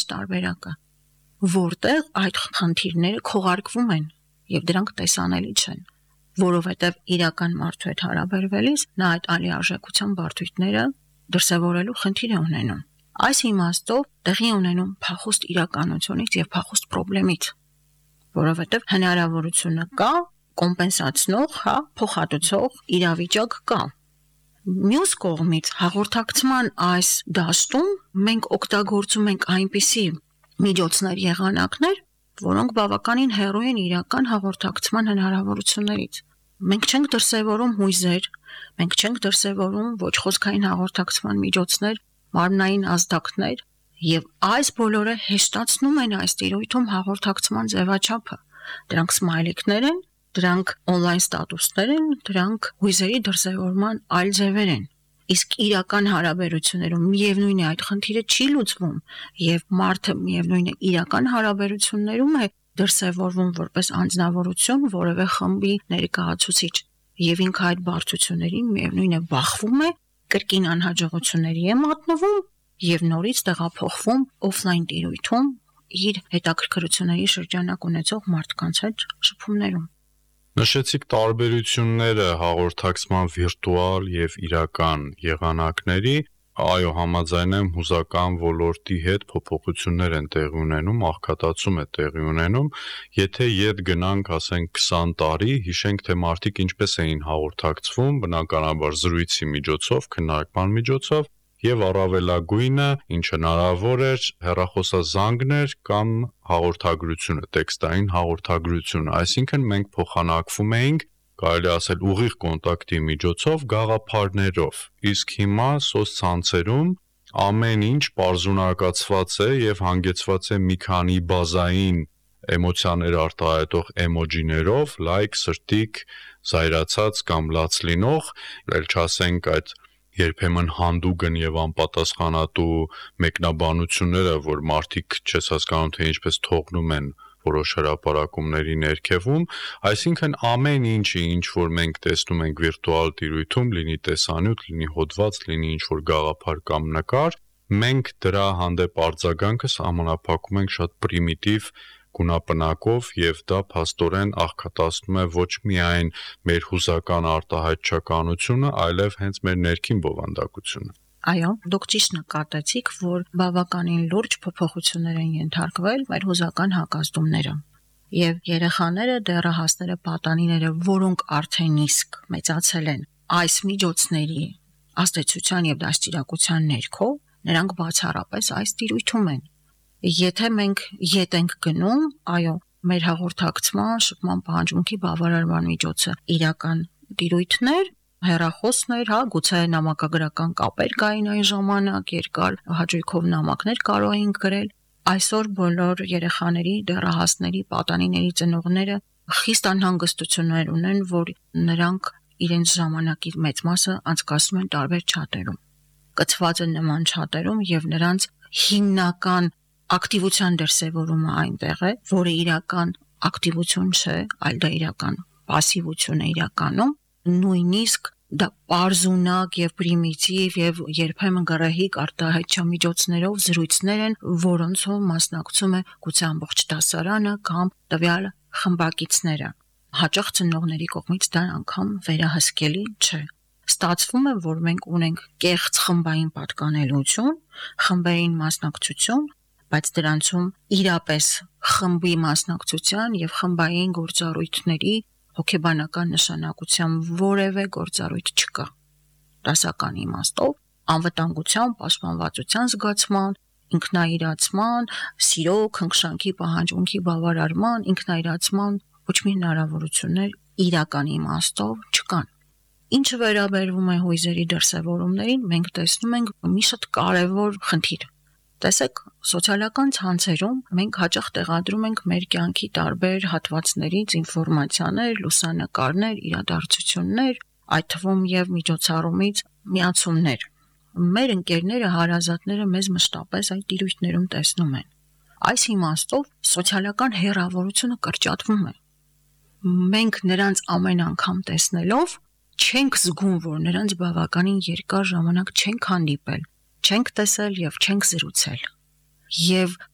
տարբերակը, որտեղ այդ խնդիրները քողարկվում են եւ դրանք տեսանելի չեն, որովհետեւ իրական մարդու հետ հարաբերվելիս նա այդ ալիարժեքության բարդույթները դրսևորելու խնդիր է ունենում։ Այս իմաստով տեղի ունենում փախուստ իրականությունից եւ փախուստ խնդրից, որովհետեւ հնարավորությունը կա կոմպենսացնող, փոխհատուցող իրավիճակ կա։ Մյուս կողմից հաղորդակցման այս դաշտում մենք օգտագործում ենք այնպիսի միջոցներ, եղանակներ, որոնք բավականին հեռու են իրական հաղորդակցման հնարավորություններից։ Մենք չենք դրսևորում հույզեր, մենք չենք դրսևորում ոչ խոսքային հաղորդակցման միջոցներ, մարմնային ազդակներ, եւ այս բոլորը հեշտացնում են այս տիրույթում հաղորդակցման ձևաչափը։ Դրանք սմայլիկներ են, դրանք on-line ստատուսներ են, դրանք հույզերի դրսևորման այլ ձևեր են։ Իսկ իրական հարաբերություններում միևնույն է այդ խնդիրը չի լուծվում եւ մարդը միևնույն է իրական հարաբերություններում է դրսևորվում որպես անձնավորություն որևէ խմբի ներկայացուցիչ եւ ինքը այդ բարդություններին միևնույն է բախվում է, կրկին անհաջողությունների է մատնվում եւ նորից տեղափոխվում օֆլայն տիրույթում իր հետաքրքրությունների շրջանակ ունեցող մարդկանց հետ շփումներում։ Նշեցիք տարբերությունները հաղորդակցման վիրտուալ եւ իրական եղանակների, այո, համաձայն եմ, հուզական ոլորտի հետ փոփոխություններ են տեղի ունենում, աղքատացում է տեղի ունենում, եթե ետ գնանք, ասենք 20 տարի, հիշենք, թե մարդիկ ինչպես էին հաղորդակցվում, բնականաբար զրույցի միջոցով, քննարկման միջոցով, եւ առավելագույնը, ինչ հնարավոր էր, հեռախոսազանգներ կամ հաղորդագրությունը, տեքստային հաղորդագրությունը, այսինքն մենք փոխանակվում էինք, կարելի ասել ուղիղ կոնտակտի միջոցով գաղափարներով, իսկ հիմա սոցցանցերում ամեն ինչ պարզունակացված է եւ հանգեցված է մի քանի բազային էմոցիաներ արտահայտող էմոջիներով, լայք, սրտիկ, զայրացած կամ լաց լինող, ել չասենք այդ երբեմն հանդուգն եւ անպատասխանատու մեկնաբանությունները, որ մարդիկ չես հասկանում թե ինչպես թողնում են որոշ հրապարակումների ներքևում, այսինքն ամեն ինչը, ինչ որ մենք տեսնում ենք վիրտուալ տիրույթում, լինի տեսանյութ, լինի հոդված, լինի ինչ որ գաղափար կամ նկար, մենք դրա հանդեպ արձագանքը սահմանափակում ենք շատ պրիմիտիվ գունապնակով եւ դա փաստորեն աղքատացնում է ոչ միայն մեր հուզական արտահայտչականությունը, այլև հենց մեր ներքին բովանդակությունը։ Այո, դուք ճիշտ նկատեցիք, որ բավականին լուրջ փոփոխություններ են ենթարկվել մեր հուզական հակազդումները։ Եվ երեխաները, դեռահասները, պատանիները, որոնք արդեն իսկ մեծացել են այս միջոցների ազդեցության եւ դաստիարակության ներքո, նրանք բացառապես այս տիրույթում են։ Եթե մենք ետ ենք գնում, այո, մեր հաղորդակցման, շփման պահանջմունքի բավարարման միջոցը իրական տիրույթներ, հեռախոսներ, գուցե նամակագրական կապեր կային այն ժամանակ, երկար հաճույքով նամակներ կարող էինք գրել։ Այսօր բոլոր երեխաների, դեռահասների, պատանիների ծնողները խիստ անհանգստություններ ունեն, որ նրանք իրենց ժամանակի մեծ մասը անցկացնում են տարբեր չաթերում։ Կցված են նման չաթերում եւ նրանց հիմնական ակտիվության դրսևորումը այնտեղ է, որը իրական ակտիվություն չէ, այլ դա իրական пассивություն է իրականում, նույնիսկ դա պարզունակ եւ պրիմիտիվ եւ երբեմն գրահիկ արտահայտչամիջոցներով զրույցներ են, որոնցով մասնակցում է գուցե ամբողջ դասարանը կամ տվյալ խմբակիցները։ Հաճախ ծնողների կողմից դա անգամ վերահսկելի չէ։ Ստացվում է, որ մենք ունենք կեղծ խմբային պատկանելություն, խմբային մասնակցություն, բայց դրանցում իրապես խմբի մասնակցության եւ խմբային գործառույթների հոգեբանական նշանակության որևէ գործառույթ չկա։ Դասական իմաստով անվտանգության, պաշտպանվածության զգացման, ինքնայիրացման, սիրո, քնքշանքի պահանջմունքի բավարարման, ինքնայիրացման ոչ մի հնարավորություններ իրական իմաստով չկան։ Ինչը վերաբերվում է հույզերի դրսևորումներին, մենք տեսնում ենք մի շատ կարևոր խնդիր։ Տեսեք, սոցիալական ցանցերում մենք հաճախ տեղադրում ենք մեր կյանքի տարբեր հատվածներից ինֆորմացիաներ, լուսանկարներ, իրադարձություններ, այդ թվում եւ միջոցառումից միացումներ։ Մեր ընկերները, հարազատները մեզ մշտապես այդ տիրույթներում տեսնում են։ Այս իմաստով սոցիալական հեռավորությունը կրճատվում է։ Մենք նրանց ամեն անգամ տեսնելով չենք զգում, որ նրանց բավականին երկար ժամանակ չենք հանդիպել, չենք տեսել եւ չենք զրուցել։ Եվ